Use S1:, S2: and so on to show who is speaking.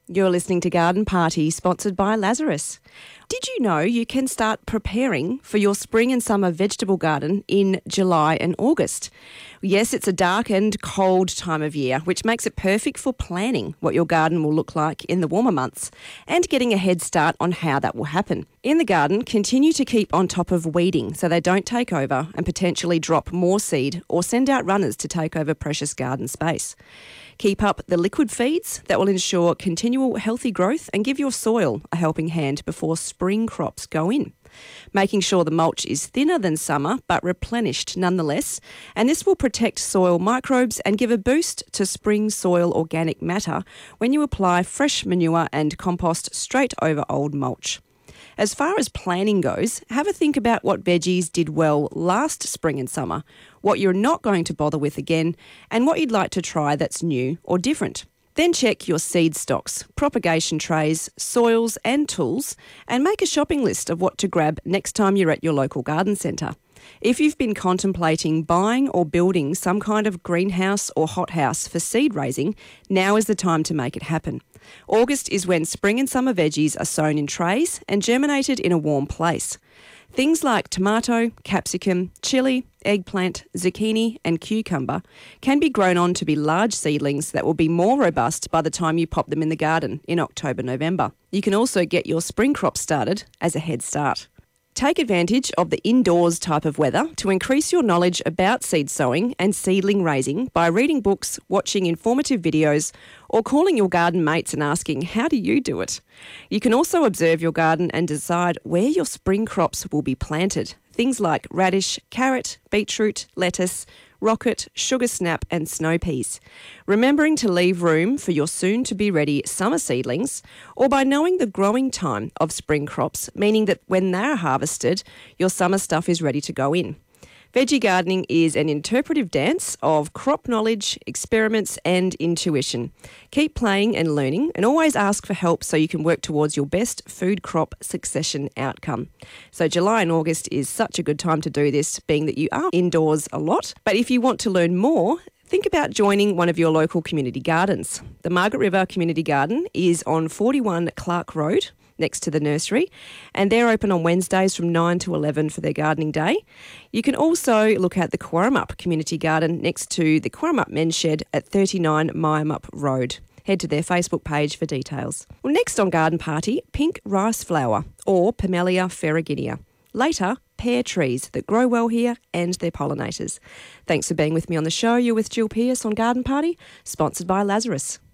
S1: You're listening to Garden Party, sponsored by Lazarus. Did you know you can start preparing for your spring and summer vegetable garden in July and August? Yes, it's a dark and cold time of year, which makes it perfect for planning what your garden will look like in the warmer months and getting a head start on how that will happen. In the garden, continue to keep on top of weeding so they don't take over and potentially drop more seed or send out runners to take over precious garden space. Keep up the liquid feeds that will ensure continual healthy growth and give your soil a helping hand before spring crops go in. Making sure the mulch is thinner than summer but replenished nonetheless, and this will protect soil microbes and give a boost to spring soil organic matter when you apply fresh manure and compost straight over old mulch. As far as planning goes, have a think about what veggies did well last spring and summer, what you're not going to bother with again, and what you'd like to try that's new or different. Then check your seed stocks, propagation trays, soils and tools, and make a shopping list of what to grab next time you're at your local garden centre. If you've been contemplating buying or building some kind of greenhouse or hothouse for seed raising, now is the time to make it happen. August is when spring and summer veggies are sown in trays and germinated in a warm place. Things like tomato, capsicum, chilli, eggplant, zucchini and cucumber can be grown on to be large seedlings that will be more robust by the time you pop them in the garden in October, November. You can also get your spring crop started as a head start. Take advantage of the indoors type of weather to increase your knowledge about seed sowing and seedling raising by reading books, watching informative videos, or calling your garden mates and asking, how do you do it? You can also observe your garden and decide where your spring crops will be planted. Things like radish, carrot, beetroot, lettuce, rocket, sugar snap and snow peas. Remembering to leave room for your soon-to-be-ready summer seedlings, or by knowing the growing time of spring crops, meaning that when they're harvested, your summer stuff is ready to go in. Veggie gardening is an interpretive dance of crop knowledge, experiments and intuition. Keep playing and learning, and always ask for help so you can work towards your best food crop succession outcome. So July and August is such a good time to do this, being that you are indoors a lot. But if you want to learn more, think about joining one of your local community gardens. The Margaret River Community Garden is on 41 Clark Road, next to the nursery, and they're open on Wednesdays from 9 to 11 for their gardening day. You can also look at the Quarramup Community Garden next to the Quarramup Men's Shed at 39 Myamup Road. Head to their Facebook page for details. Well, next on Garden Party, pink rice flower or Pimelia ferruginea. Later, pear trees that grow well here and their pollinators. Thanks for being with me on the show. You're with Jill Pearce on Garden Party, sponsored by Lazarus.